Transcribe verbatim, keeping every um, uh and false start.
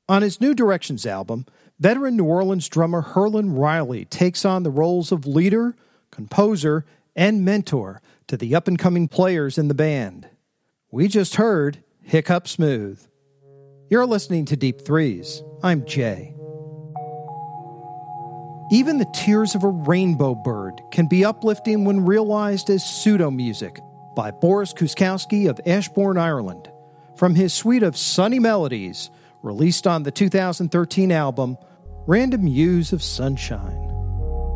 On his New Directions album, veteran New Orleans drummer Herlin Riley takes on the roles of leader, composer, and mentor to the up-and-coming players in the band. We just heard Hiccup Smooth. You're listening to Deep Threes. I'm Jay. Even the tears of a rainbow bird can be uplifting when realized as pseudo-music by Boris Kuskowski of Ashbourne, Ireland, from his suite of sunny melodies released on the two thousand thirteen album Random Hues of Sunshine.